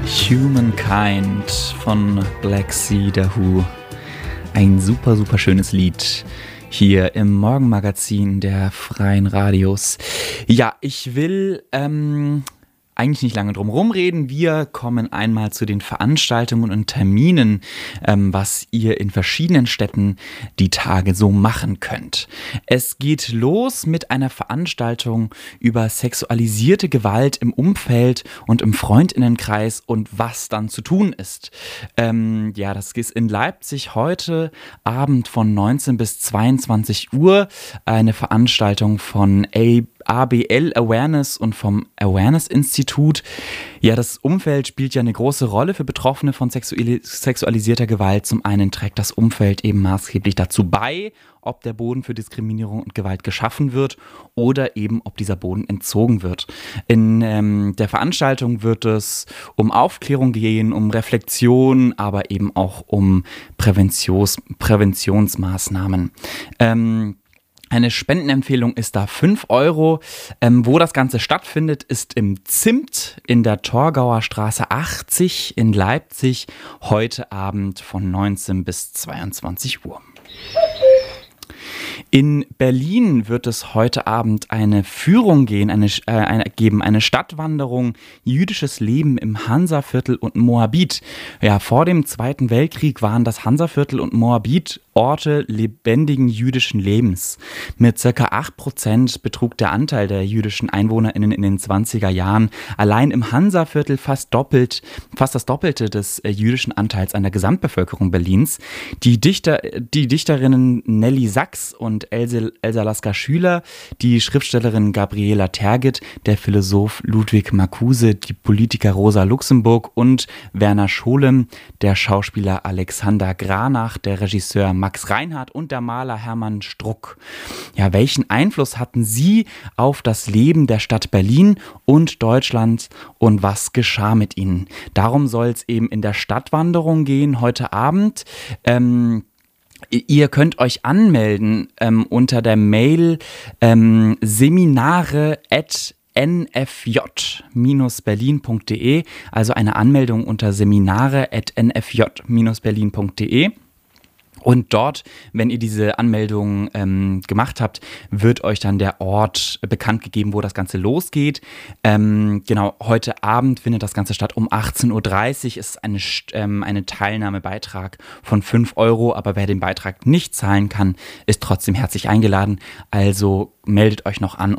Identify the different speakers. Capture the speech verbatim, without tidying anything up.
Speaker 1: Humankind von Black Sea, The Who. Ein super, super schönes Lied hier im Morgenmagazin der Freien Radios. Ja, ich will ähm, eigentlich nicht lange drum rumreden. Wir kommen einmal zu den Veranstaltungen und Terminen, ähm, was ihr in verschiedenen Städten die Tage so machen könnt. Es geht los mit einer Veranstaltung über sexualisierte Gewalt im Umfeld und im Freundinnenkreis und was dann zu tun ist. Ähm, ja, das ist in Leipzig heute Abend von neunzehn bis zweiundzwanzig Uhr eine Veranstaltung von A. A B L Awareness und vom Awareness Institut. Ja, das Umfeld spielt ja eine große Rolle für Betroffene von sexuali- sexualisierter Gewalt. Zum einen trägt das Umfeld eben maßgeblich dazu bei, ob der Boden für Diskriminierung und Gewalt geschaffen wird oder eben, ob dieser Boden entzogen wird. In ähm, der Veranstaltung wird es um Aufklärung gehen, um Reflexion, aber eben auch um Präventions- Präventionsmaßnahmen. Ähm, Eine Spendenempfehlung ist da fünf Euro. Ähm, wo das Ganze stattfindet, ist im Zimt in der Torgauer Straße achtzig in Leipzig. Heute Abend von neunzehn bis zweiundzwanzig Uhr. In Berlin wird es heute Abend eine Führung gehen, eine, äh, eine, geben, eine Stadtwanderung, jüdisches Leben im Hansaviertel und Moabit. Ja, vor dem Zweiten Weltkrieg waren das Hansaviertel und Moabit Orte lebendigen jüdischen Lebens. Mit ca. acht Prozent betrug der Anteil der jüdischen EinwohnerInnen in den zwanziger Jahren allein im Hansaviertel fast doppelt, fast das Doppelte des äh, jüdischen Anteils an der Gesamtbevölkerung Berlins. Die Dichter, die Dichterinnen Nelly Sachs und Else, Elsa Lasker-Schüler, die Schriftstellerin Gabriela Tergit, der Philosoph Ludwig Marcuse, die Politiker Rosa Luxemburg und Werner Scholem, der Schauspieler Alexander Granach, der Regisseur Max Reinhardt und der Maler Hermann Struck. Ja, welchen Einfluss hatten sie auf das Leben der Stadt Berlin und Deutschland und was geschah mit ihnen? Darum soll es eben in der Stadtwanderung gehen heute Abend. Ähm, Ihr könnt euch anmelden ähm, unter der Mail ähm, seminare at n f j dash berlin punkt d e, also eine Anmeldung unter seminare at n f j dash berlin punkt d e. Und dort, wenn ihr diese Anmeldung ähm, gemacht habt, wird euch dann der Ort bekannt gegeben, wo das Ganze losgeht. Ähm, genau, heute Abend findet das Ganze statt um achtzehn Uhr dreißig. Es ist eine, ähm, eine Teilnahmebeitrag von fünf Euro, aber wer den Beitrag nicht zahlen kann, ist trotzdem herzlich eingeladen. Also meldet euch noch an